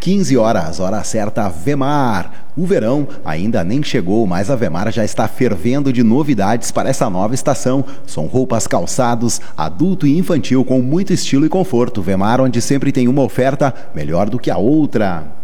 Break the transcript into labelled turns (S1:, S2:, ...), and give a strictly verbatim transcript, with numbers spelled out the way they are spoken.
S1: quinze horas, hora certa, Vemar. O verão ainda nem chegou, mas a Vemar já está fervendo de novidades para essa nova estação. São roupas, calçados, adulto e infantil com muito estilo e conforto. Vemar, onde sempre tem uma oferta melhor do que a outra.